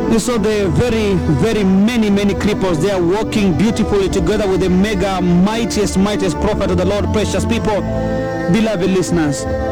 You saw the very many cripples. They are walking beautifully together with the mega mightiest prophet of the Lord. Precious people, beloved listeners,